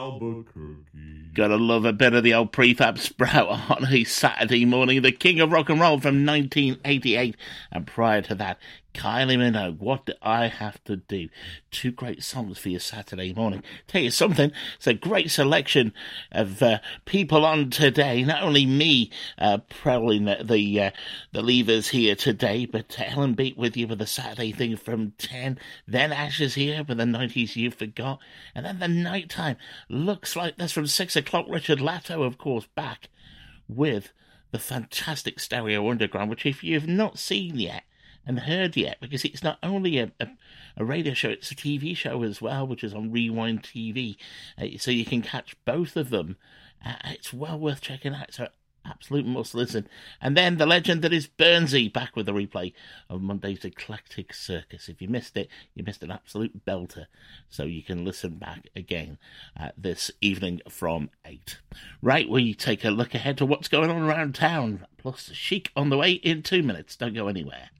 Albuquerque. Gotta love a bit of the old Prefab Sprout on a Saturday morning. The king of rock and roll from 1988. And prior to that, Kylie Minogue, What Do I Have to Do? Two great songs for your Saturday morning. Tell you something, it's a great selection of people on today. Not only me prowling the levers here today, but Ellen Beat with you with the Saturday thing from 10. Then Ash is here with the 90s You Forgot. And then the nighttime looks like this from 6 o'clock. Richard Latto, of course, back with the fantastic Stereo Underground, which if you've not seen yet, and heard yet, because it's not only a radio show, it's a TV show as well, which is on Rewind TV, so you can catch both of them. It's well worth checking out, so absolute must listen. And then the legend that is Burnsy, back with the replay of Monday's Eclectic Circus. If you missed it, you missed an absolute belter, so you can listen back again this evening from 8. Right, we take a look ahead to what's going on around town, plus Chic on the way in 2 minutes. Don't go anywhere.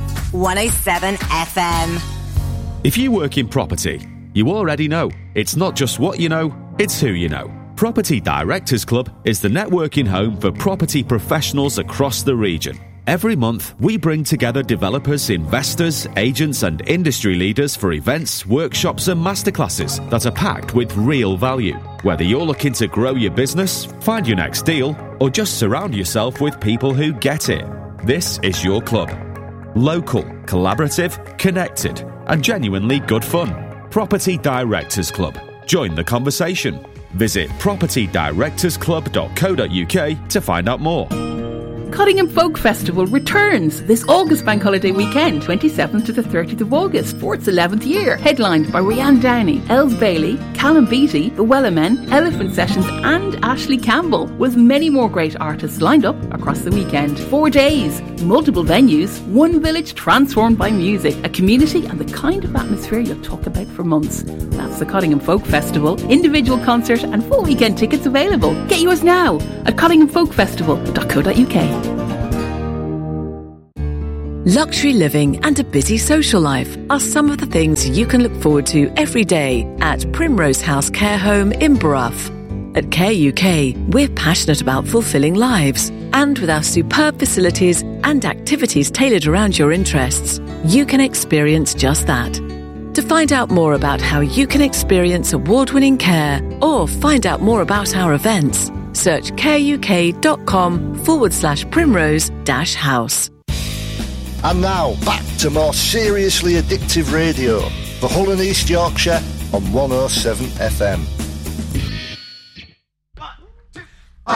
107 FM. If you work in property, you already know it's not just what you know, it's who you know. Property Directors Club is the networking home for property professionals across the region. Every month, we bring together developers, investors, agents and industry leaders for events, workshops and masterclasses that are packed with real value. Whether you're looking to grow your business, find your next deal, or just surround yourself with people who get it, this is your club. Local, collaborative, connected, and genuinely good fun. Property Directors Club. Join the conversation. Visit propertydirectorsclub.co.uk to find out more. Cottingham Folk Festival returns this August bank holiday weekend, 27th to the 30th of August, for its 11th year. Headlined by Rianne Downey, Els Bailey, Callum Beattie, The Wellermen, Elephant Sessions and Ashley Campbell, with many more great artists lined up across the weekend. 4 days, multiple venues, one village transformed by music, a community and the kind of atmosphere you'll talk about for months. That's the Cottingham Folk Festival. Individual concert and full weekend tickets available. Get yours now at cottinghamfolkfestival.co.uk. Luxury living and a busy social life are some of the things you can look forward to every day at Primrose House Care Home in Brough. At Care UK, we're passionate about fulfilling lives, and with our superb facilities and activities tailored around your interests, you can experience just that. To find out more about how you can experience award-winning care or find out more about our events, search careuk.com/primrose-house. And now, back to more seriously addictive radio for Hull and East Yorkshire on 107 FM.